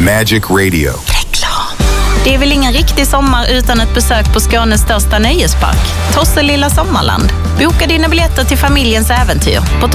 Magic Radio. Det är väl ingen riktig sommar utan ett besök på Skånes största nöjespark, Tosselilla Sommarland. Boka dina biljetter till familjens äventyr på